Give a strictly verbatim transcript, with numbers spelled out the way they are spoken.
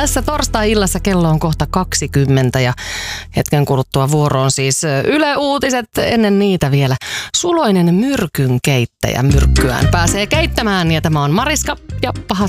Tässä torstai-illassa kello on kohta kaksikymmentä ja hetken kuluttua vuoroon siis Yle Uutiset. Ennen niitä vielä suloinen myrkyn keittäjä myrkkyään pääsee keittämään ja tämä on Mariska ja pahat